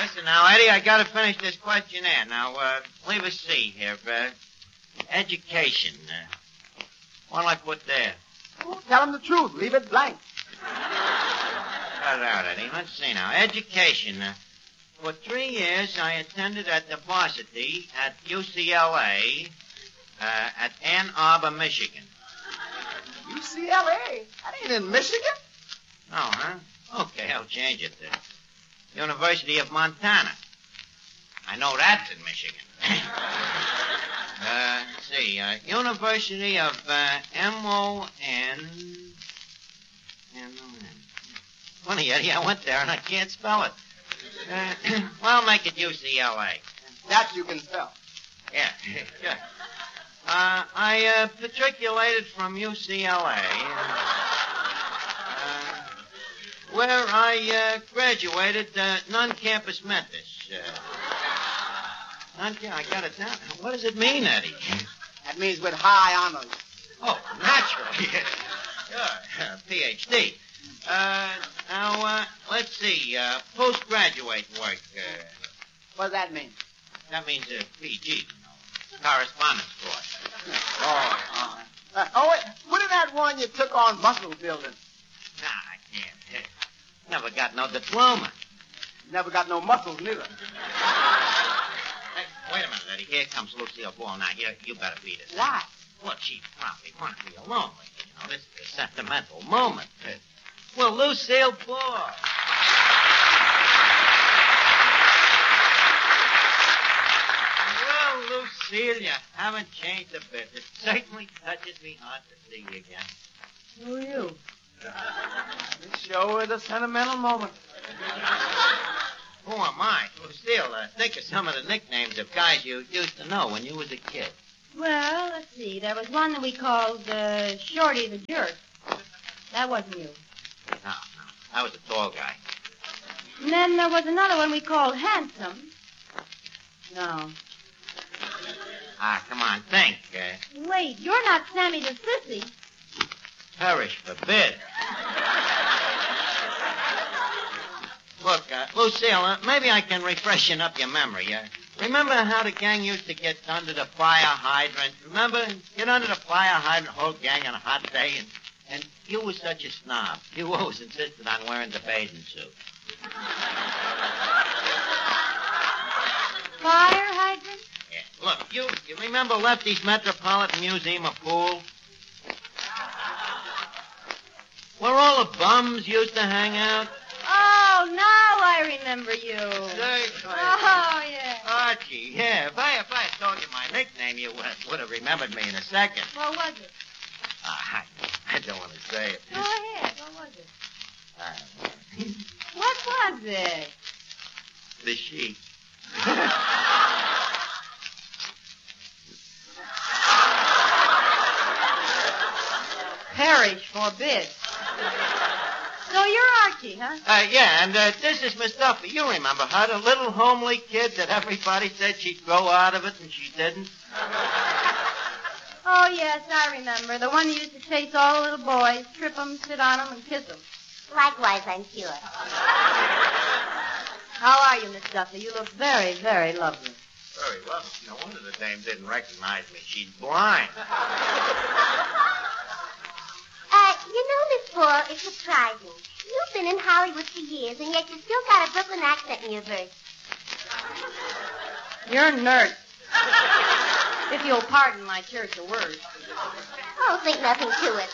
Listen now, Eddie, I gotta finish this questionnaire. Now, leave a C here. Education. What'll I put there? Well, tell him the truth. Leave it blank. Cut it out, Eddie. Let's see now. Education. For 3 years, I attended at the varsity at UCLA at Ann Arbor, Michigan. UCLA? That ain't in Michigan. Oh, huh? Okay, I'll change it to University of Montana. I know that's in Michigan. Let's see. University of M-O-N... Funny, Eddie, I went there and I can't spell it. Well, make it UCLA. That you can spell. Yeah, sure. I matriculated from UCLA, where I graduated non-campus Memphis. I got it down. What does it mean, Eddie? That means with high honors. Oh, naturally. Sure, PhD. Now, let's see. Postgraduate work. What does that mean? That means PG, you know. Correspondence course. Wait, what is that one you took on muscle building? Nah, I can't. Never got no diploma. Never got no muscles, neither. Hey, wait a minute, Eddie. Here comes Lucille Ball. Now, you better beat us. Why? Look, she probably wants to be alone with you. You know, this is a sentimental moment. Well, Lucille Ball. Well, Lucille, you haven't changed a bit. It certainly touches me heart to see you again. Who are you? This show is a sentimental moment. Who am I? Lucille, think of some of the nicknames of guys you used to know when you was a kid. Well, let's see. There was one that we called Shorty the Jerk. That wasn't you. No. I was a tall guy. And then there was another one we called Handsome. No. Ah, come on, think. Wait, you're not Sammy the Sissy. Perish forbid. Look, Lucille, maybe I can refreshen up your memory. Remember how the gang used to get under the fire hydrant? Remember? Get under the fire hydrant, whole gang on a hot day, and you were such a snob. You always insisted on wearing the bathing suit. Fire hydrant? Yeah. Look, you remember Lefty's Metropolitan Museum of Pool? Where all the bums used to hang out? Oh, now I remember you. Certainly. Oh, yeah. Archie, yeah. If I had told you my nickname, you would have remembered me in a second. What was it? I don't want to say it. Go ahead. What was it? What was it? The sheep. Perish forbid. So you're Archie, huh? Yeah, and this is Miss Duffy. You remember her, the little homely kid that everybody said she'd grow out of it, and she didn't? Oh, yes, I remember. The one who used to chase all the little boys, trip them, sit on them, and kiss them. Likewise, I'm sure. How are you, Miss Duffy? You look very, very lovely. Very well. No wonder the dame didn't recognize me. She's blind. You know, Miss Ball, it's surprising. You've been in Hollywood for years, and yet you still got a Brooklyn accent in your verse. You're a nerd. If you'll pardon my choice of words. Oh, think nothing to it.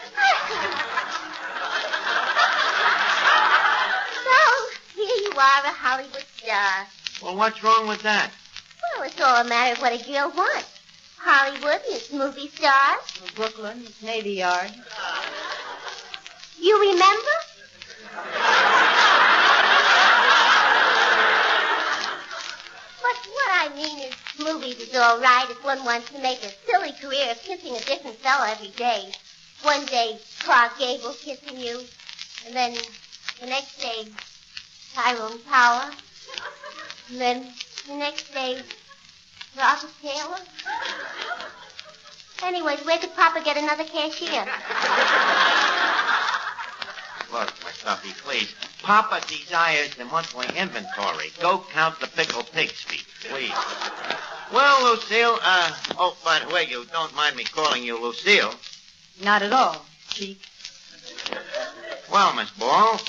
So, here you are, a Hollywood star. Well, what's wrong with that? Well, it's all a matter of what a girl wants. Hollywood, it's movie stars. Brooklyn, it's Navy Yard. You remember? But what I mean is, movies is all right if one wants to make a silly career of kissing a different fella every day. One day, Clark Gable kissing you, and then the next day, Tyrone Power, and then the next day, Robert Taylor. Anyways, where could Papa get another cashier? Look, Miss Duffy, please. Papa desires the monthly inventory. Go count the pickled pig's feet, please. Well, Lucille, by the way, you don't mind me calling you Lucille. Not at all, Chief. Well, Miss Ball.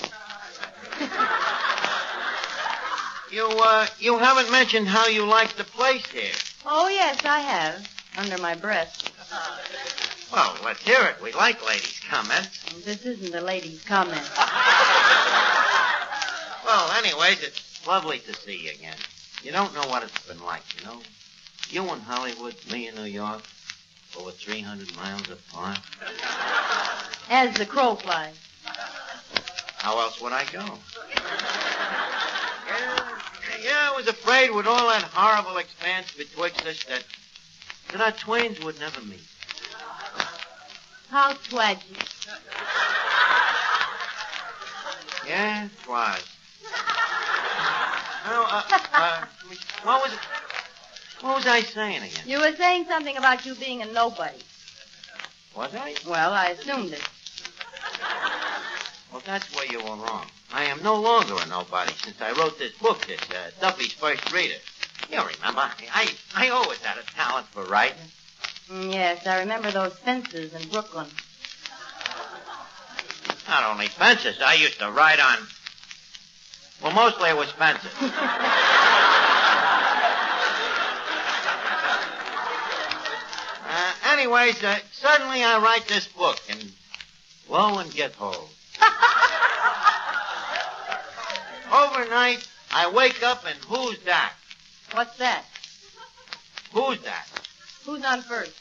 You haven't mentioned how you like the place here. Oh, yes, I have. Under my breath. Well, let's hear it. We like ladies' comments. This isn't a lady's comment. Well, anyways, it's lovely to see you again. You don't know what it's been like, you know? You in Hollywood, me in New York, over 300 miles apart. As the crow flies. How else would I go? Yeah, I was afraid with all that horrible expanse betwixt us that our twains would never meet. How tragic. Yeah, it was. What was I saying again? You were saying something about you being a nobody. Was I? Well, I assumed it. Well, that's where you were wrong. I am no longer a nobody since I wrote this book, this Duffy's First Reader. You remember, I always had a talent for writing. Yes, I remember those fences in Brooklyn. Not only fences, I used to write on... Well, mostly it was fences. Anyways, suddenly I write this book, and lo and get hold. Overnight, I wake up and who's that? What's that? Who's that? Who's on first?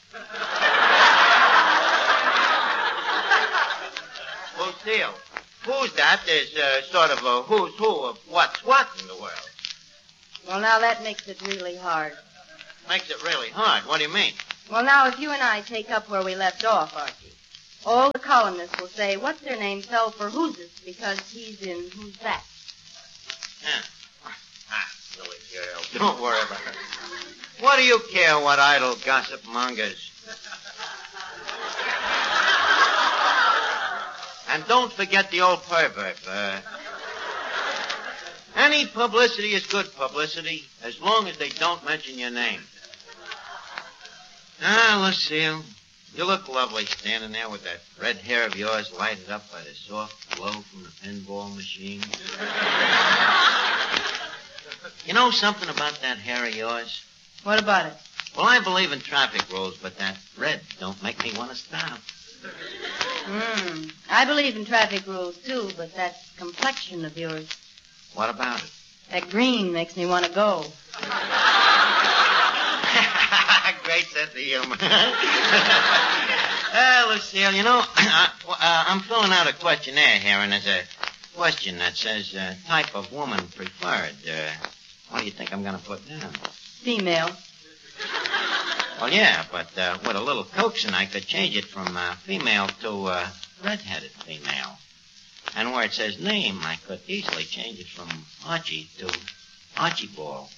Lucille, who's that is sort of a who's who of what's what in the world. Well, now that makes it really hard. Makes it really hard. What do you mean? Well, now, if you and I take up where we left off, Archie, all the columnists will say, what's their name fell for Who's This because he's in Who's That. Yeah. Silly girl. Don't worry about it. What do you care what idle gossip mongers? And don't forget the old pervert. Any publicity is good publicity as long as they don't mention your name. Ah, Lucille, you look lovely standing there with that red hair of yours lighted up by the soft glow from the pinball machine. You know something about that hair of yours? What about it? Well, I believe in traffic rules, but that red don't make me want to stop. I believe in traffic rules, too, but that complexion of yours. What about it? That green makes me want to go. Great sense of humor. Lucille, you know, I'm filling out a questionnaire here, and there's a question that says type of woman preferred. What do you think I'm going to put down? Female. Well, yeah, but with a little coaxing, I could change it from female to red-headed female. And where it says name, I could easily change it from Archie to Archibald.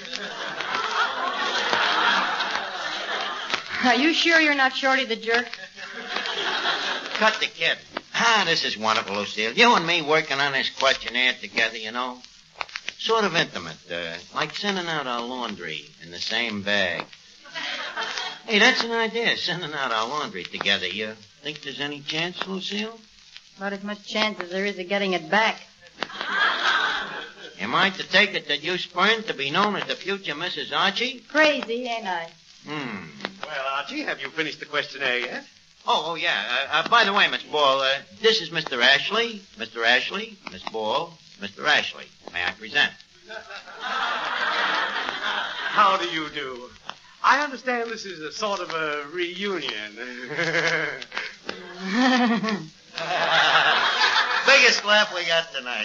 Are you sure you're not Shorty the Jerk? Cut the kid. This is wonderful, Lucille. You and me working on this questionnaire together, you know. Sort of intimate, like sending out our laundry in the same bag. Hey, that's an idea, sending out our laundry together. You think there's any chance, Lucille? About as much chance as there is of getting it back. Am I to take it that you spurned to be known as the future Mrs. Archie? Crazy, ain't I? Well, Archie, have you finished the questionnaire yet? Oh, yeah. By the way, Miss Ball, this is Mr. Ashley. Mr. Ashley, Miss Ball, Mr. Ashley. May I present? How do you do? I understand this is a sort of a reunion. Biggest laugh we got tonight.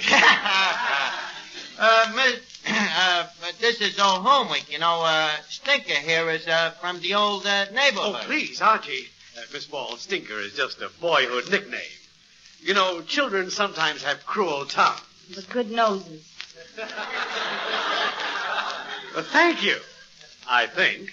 This is old home week. You know, Stinker here is from the old neighborhood. Oh, please, Archie. Miss Ball, Stinker is just a boyhood nickname. You know, children sometimes have cruel tongues. But good noses. Well, thank you, I think.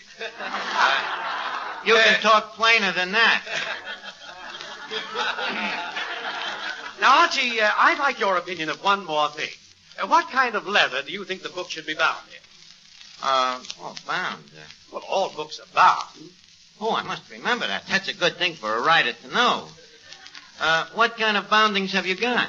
You can talk plainer than that. Now, Archie, I'd like your opinion of one more thing. What kind of leather do you think the book should be bound in? Bound. Well, all books are bound. Oh, I must remember that. That's a good thing for a writer to know. What kind of boundings have you got?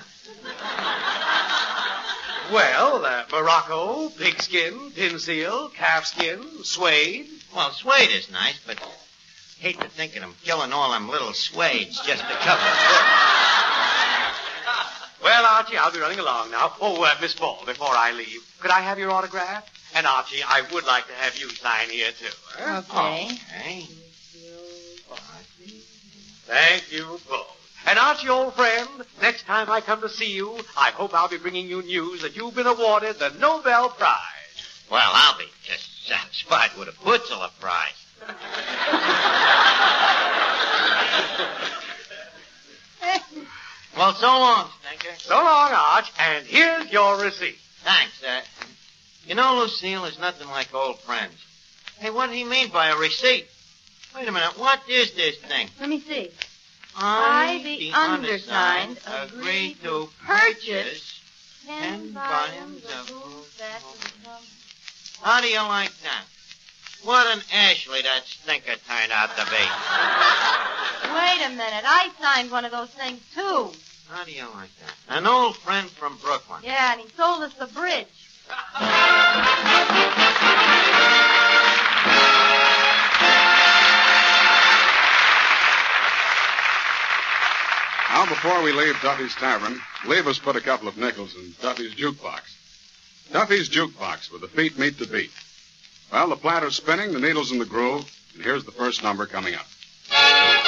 Well, Morocco, pigskin, pin seal, calfskin, suede. Well, suede is nice, but hate to think of them killing all them little suedes just to cover it. Well, Archie, I'll be running along now. Oh, Miss Ball, before I leave, could I have your autograph? And, Archie, I would like to have you sign here, too. Huh? Okay. Okay. Thank you both. And, Archie, old friend, next time I come to see you, I hope I'll be bringing you news that you've been awarded the Nobel Prize. Well, I'll be just satisfied with a Pulitzer Prize. Well, so long, Stinker. So long, Arch, and here's your receipt. Thanks. You know, Lucille, there's nothing like old friends. Hey, what do you mean by a receipt? Wait a minute. What is this thing? Let me see. I, the undersigned, agree to purchase 10 volumes of Who's That? How do you like that? What an Ashley that Stinker turned out to be. Wait a minute. I signed one of those things, too. How do you like that? An old friend from Brooklyn. Yeah, and he sold us the bridge. Now, before we leave Duffy's Tavern, Levis put a couple of nickels in Duffy's jukebox. Duffy's jukebox, where the feet meet the beat. Well, the platter's spinning, the needle's in the groove, and here's the first number coming up.